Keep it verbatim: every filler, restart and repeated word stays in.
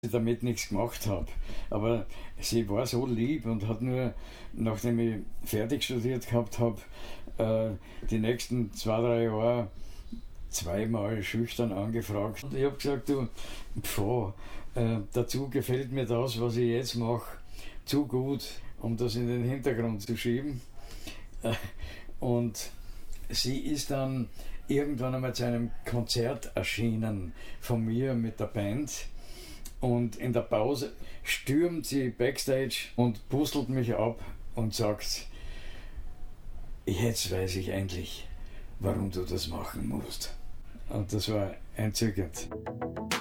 ich damit nichts gemacht habe. Aber sie war so lieb und hat nur, nachdem ich fertig studiert gehabt habe, äh, die nächsten zwei, drei Jahre zweimal schüchtern angefragt. Und ich habe gesagt, du, pf, äh, dazu gefällt mir das, was ich jetzt mache, zu gut, um das in den Hintergrund zu schieben. Äh, und sie ist dann irgendwann einmal zu einem Konzert erschienen von mir mit der Band. Und in der Pause stürmt sie backstage und pustelt mich ab und sagt, jetzt weiß ich endlich, warum du das machen musst. Und das war entzückend.